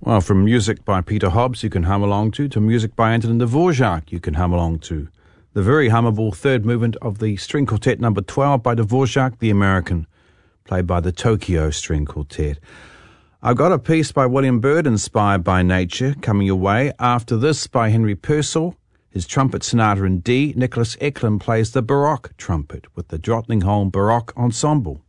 Well, from music by Peter Hobbs you can hum along to music by Antonin Dvorak you can hum along to. The very hummable third movement of the String Quartet number 12 by Dvorak, the American, played by the Tokyo String Quartet. I've got a piece by William Byrd, Inspired by Nature, coming your way. After this, by Henry Purcell, his trumpet sonata in D. Nicholas Eklund plays the Baroque trumpet with the Drottningholm Baroque Ensemble.